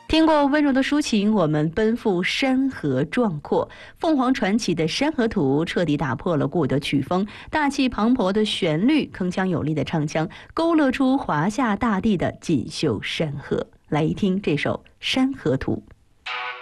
听过温柔的抒情，我们奔赴山河壮阔。凤凰传奇的《山河图》彻底打破了固有的曲风，大气磅礴的旋律，铿锵有力的唱腔，勾勒出华夏大地的锦绣山河。来一听这首《山河图》。